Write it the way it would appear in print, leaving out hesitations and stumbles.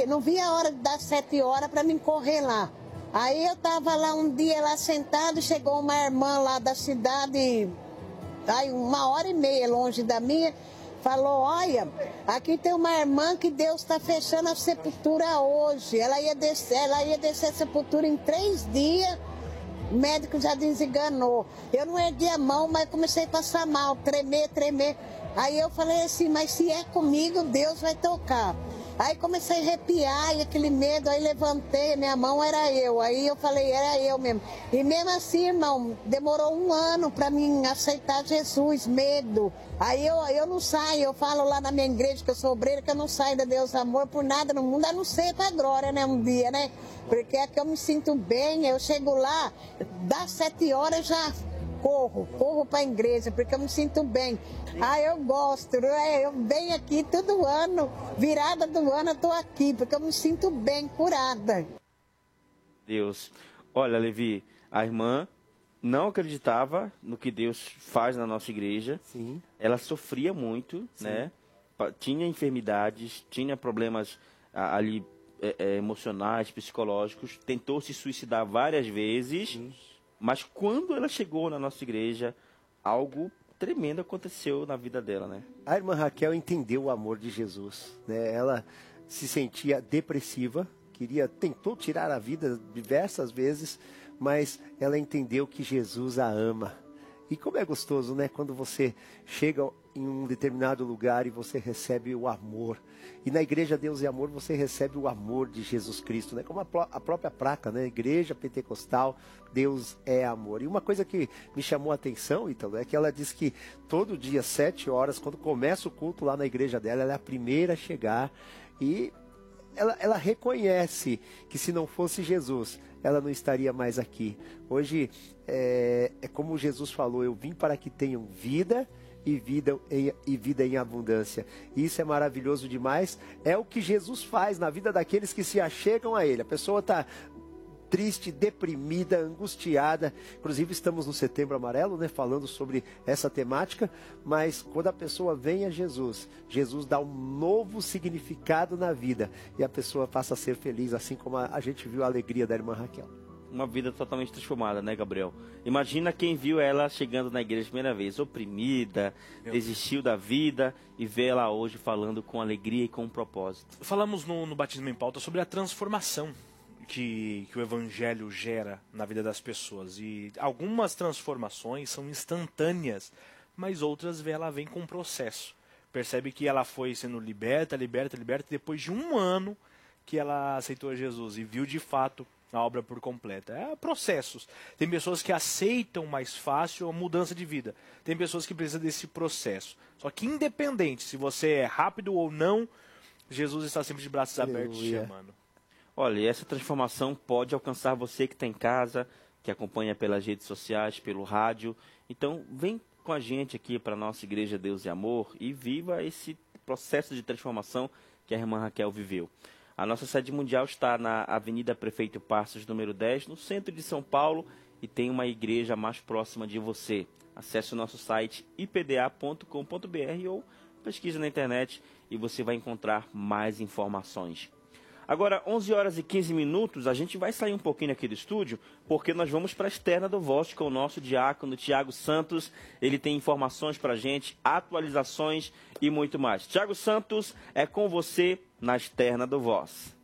não via a hora das 7 horas para mim correr lá. Aí eu tava lá um dia lá sentado, chegou uma irmã lá da cidade, aí 1h30 longe da minha, falou, olha, aqui tem uma irmã que Deus está fechando a sepultura hoje. Ela ia descer a sepultura em 3 dias. O médico já desenganou. Eu não ergui a mão, mas comecei a passar mal, tremer. Aí eu falei assim, mas se é comigo, Deus vai tocar. Aí comecei a arrepiar e aquele medo, aí levantei, minha mão era eu. Aí eu falei, era eu mesmo. E mesmo assim, irmão, demorou 1 ano para mim aceitar Jesus, medo. Aí eu não saio, eu falo lá na minha igreja que eu sou obreira, que eu não saio da Deus Amor por nada no mundo, a não ser pra glória, né, um dia, né? Porque é que eu me sinto bem, eu chego lá, das 7 horas já corro para a igreja, porque eu me sinto bem. Eu gosto, né? Eu venho aqui todo ano, virada do ano eu estou aqui, porque eu me sinto bem, curada. Deus. Olha, Levi, a irmã não acreditava no que Deus faz na nossa igreja. Sim. Ela sofria muito, sim, né? Tinha enfermidades, tinha problemas ali emocionais, psicológicos, tentou se suicidar várias vezes. Sim. Mas quando ela chegou na nossa igreja, algo tremendo aconteceu na vida dela, né? A irmã Raquel entendeu o amor de Jesus, né? Ela se sentia depressiva, tentou tirar a vida diversas vezes, mas ela entendeu que Jesus a ama. E como é gostoso, né? Quando você chega em um determinado lugar e você recebe o amor. E na Igreja Deus é Amor, você recebe o amor de Jesus Cristo, né? Como a própria placa, né? Igreja Pentecostal, Deus é Amor. E uma coisa que me chamou a atenção, então, é que ela diz que todo dia, 7 horas, quando começa o culto lá na igreja dela, ela é a primeira a chegar. E ela reconhece que se não fosse Jesus, ela não estaria mais aqui. Hoje, é como Jesus falou, eu vim para que tenham vida e vida em abundância. E isso é maravilhoso demais. É o que Jesus faz na vida daqueles que se achegam a Ele. A pessoa está triste, deprimida, angustiada. Inclusive estamos no Setembro Amarelo, né, falando sobre essa temática, mas quando a pessoa vem a Jesus, Jesus dá um novo significado na vida e a pessoa passa a ser feliz, assim como a gente viu a alegria da irmã Raquel. Uma vida totalmente transformada, né, Gabriel? Imagina quem viu ela chegando na igreja a primeira vez, oprimida, desistiu da vida, e vê ela hoje falando com alegria e com um propósito. Falamos no Batismo em Pauta sobre a transformação que o Evangelho gera na vida das pessoas. E algumas transformações são instantâneas, mas outras ela vem com um processo. Percebe que ela foi sendo liberta, depois de 1 ano que ela aceitou Jesus e viu de fato a obra por completa. É processos. Tem pessoas que aceitam mais fácil a mudança de vida. Tem pessoas que precisam desse processo. Só que independente se você é rápido ou não, Jesus está sempre de braços abertos te chamando. Olha, e essa transformação pode alcançar você que está em casa, que acompanha pelas redes sociais, pelo rádio. Então, vem com a gente aqui para a nossa Igreja Deus e Amor e viva esse processo de transformação que a irmã Raquel viveu. A nossa sede mundial está na Avenida Prefeito Passos, número 10, no centro de São Paulo, e tem uma igreja mais próxima de você. Acesse o nosso site ipda.com.br ou pesquise na internet e você vai encontrar mais informações. Agora, 11 horas e 15 minutos, a gente vai sair um pouquinho aqui do estúdio, porque nós vamos para a externa do Voz com o nosso diácono Tiago Santos. Ele tem informações para a gente, atualizações e muito mais. Tiago Santos, é com você na externa do Voz.